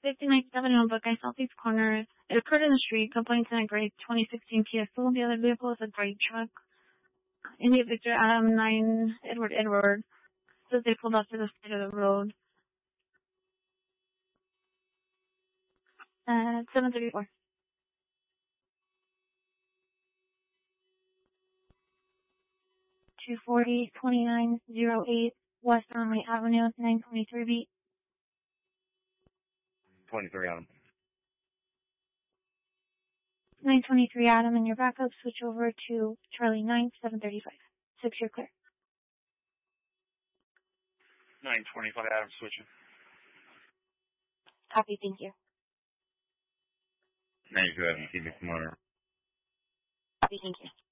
5970 Buckeye Southeast Corner. It occurred in the street. Complaints in a gray 2016 Kia Soul. The other vehicle is a gray truck. India Victor Adam 9 Edward. Says they pulled off to the side of the road. 734. 240-2908 West Armory Avenue, 923 beat. 23 Adam. 923 Adam and your backup, switch over to Charlie 9, 735. 6, you're clear. 925 Adam switching. Copy, thank you. 92 Adam, keep it tomorrow. Copy, thank you.